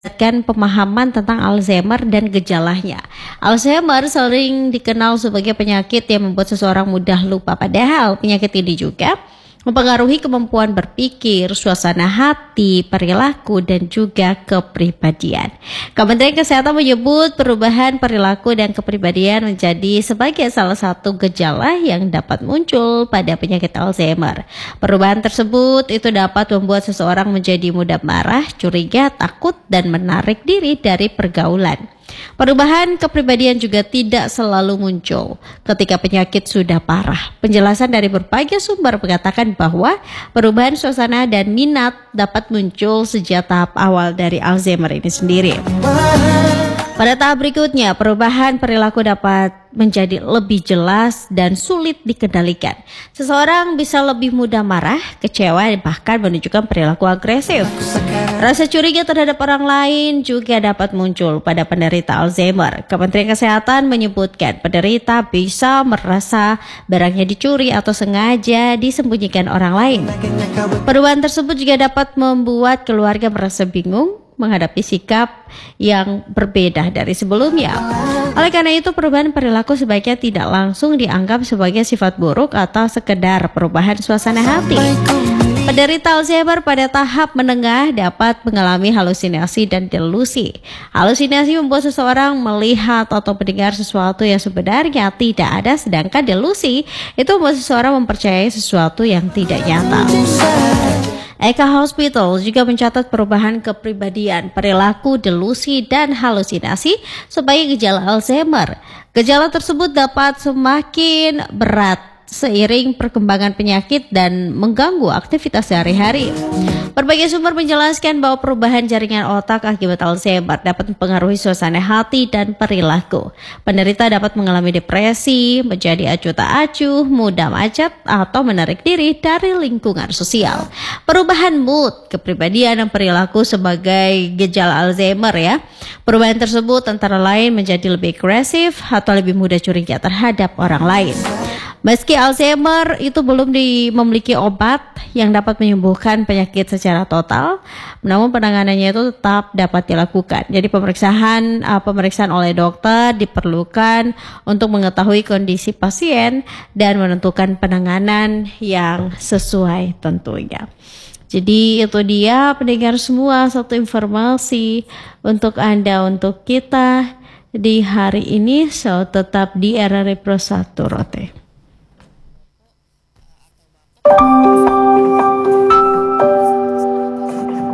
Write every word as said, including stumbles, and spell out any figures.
Kan pemahaman tentang Alzheimer dan gejalanya. Alzheimer sering dikenal sebagai penyakit yang membuat seseorang mudah lupa, padahal penyakit ini juga mempengaruhi kemampuan berpikir, suasana hati, perilaku, dan juga kepribadian. Kementerian Kesehatan menyebut perubahan perilaku dan kepribadian menjadi sebagai salah satu gejala yang dapat muncul pada penyakit Alzheimer. Perubahan tersebut itu dapat membuat seseorang menjadi mudah marah, curiga, takut, dan menarik diri dari pergaulan. Perubahan kepribadian juga tidak selalu muncul ketika penyakit sudah parah. Penjelasan dari berbagai sumber mengatakan bahwa perubahan suasana dan minat dapat muncul sejak tahap awal dari Alzheimer ini sendiri. Pada tahap berikutnya, perubahan perilaku dapat menjadi lebih jelas dan sulit dikendalikan. Seseorang bisa lebih mudah marah, kecewa, bahkan menunjukkan perilaku agresif. Rasa curiga terhadap orang lain juga dapat muncul pada penderita Alzheimer. Kementerian Kesehatan menyebutkan penderita bisa merasa barangnya dicuri atau sengaja disembunyikan orang lain. Perubahan tersebut juga dapat membuat keluarga merasa bingung menghadapi sikap yang berbeda dari sebelumnya. Oleh karena itu, perubahan perilaku sebaiknya tidak langsung dianggap sebagai sifat buruk atau sekedar perubahan suasana hati. Penderita Alzheimer pada tahap menengah dapat mengalami halusinasi dan delusi. Halusinasi membuat seseorang melihat atau mendengar sesuatu yang sebenarnya tidak ada, sedangkan delusi itu membuat seseorang mempercayai sesuatu yang tidak nyata. Eka Hospital juga mencatat perubahan kepribadian, perilaku, delusi, dan halusinasi sebagai gejala Alzheimer. Gejala tersebut dapat semakin berat seiring perkembangan penyakit dan mengganggu aktivitas sehari-hari. Berbagai sumber menjelaskan bahwa perubahan jaringan otak akibat Alzheimer dapat mempengaruhi suasana hati dan perilaku. Penderita dapat mengalami depresi, menjadi acuh tak acuh, mudah macet, atau menarik diri dari lingkungan sosial. Perubahan mood, kepribadian, dan perilaku sebagai gejala Alzheimer ya. Perubahan tersebut antara lain menjadi lebih agresif atau lebih mudah curiga terhadap orang lain. Meski Alzheimer itu belum di, memiliki obat yang dapat menyembuhkan penyakit secara total, namun penanganannya itu tetap dapat dilakukan. Jadi pemeriksaan uh, pemeriksaan oleh dokter diperlukan untuk mengetahui kondisi pasien dan menentukan penanganan yang sesuai tentunya. Jadi itu dia pendengar semua, satu informasi untuk Anda, untuk kita di hari ini. So tetap di R R I Pro satu Rote.